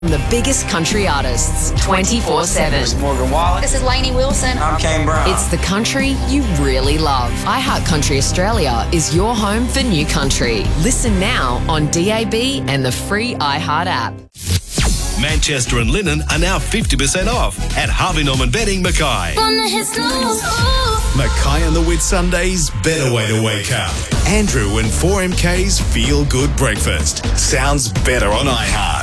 The biggest country artists, 24/7. Morgan Wallen. This is Lainey Wilson. I'm Kane Brown. It's the country you really love. iHeart Country Australia is your home for new country. Listen now on DAB and the free iHeart app. Manchester and Linen are now 50% off at Harvey Norman Bedding, Mackay. Mackay and the Whitsundays, better way to wake up. Andrew and 4MK's Feel Good Breakfast. Sounds better on iHeart.